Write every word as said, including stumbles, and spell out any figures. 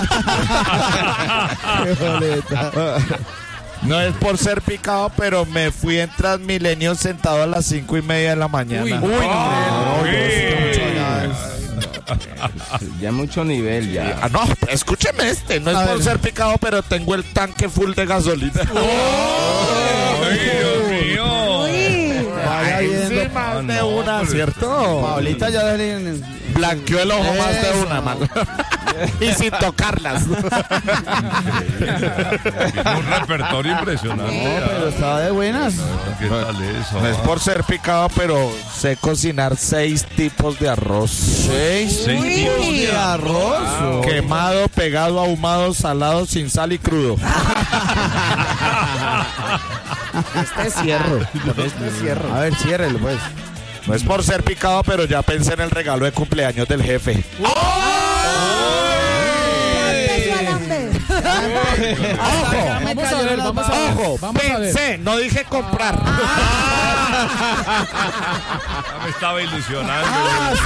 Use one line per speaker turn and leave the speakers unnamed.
Qué boleta.
No es por ser picado, pero me fui en Transmilenio sentado a las cinco y media de la mañana.
Uy,
Uy,
No,
Uy.
es que mucho ya es-
Ya mucho nivel, ya.
Ah, no, escúcheme este. No es
A
por
ver.
ser picado, pero tengo el tanque full de gasolina.
¡Ay, Dios mío!
Uy.
Vaya
Ay,
viendo.
sí, más
Ah,
de
no,
una,
pero-
¿cierto?
Paulita ya le-
Blanqueó el ojo más de
Eso.
una, mano. Y sin tocarlas.
Tiene un repertorio impresionante.
No, pero estaba de buenas.
¿Qué tal eso?
No es por ser picado, pero sé cocinar seis tipos de arroz.
Seis
Seis
Uy.
tipos
tipos de arroz.
Quemado, pegado, ahumado, salado, sin sal y crudo. Este cierro. Este cierro.
A ver, ciérrelo, pues.
No es por ser picado, pero ya pensé en el regalo de cumpleaños del jefe.
Empezó al hambre.
¡Ojo!
Vamos a ver, vamos a ver.
¡Ojo!
Vamos a ver.
Pensé, no dije comprar.
Ya me estaba ilusionando.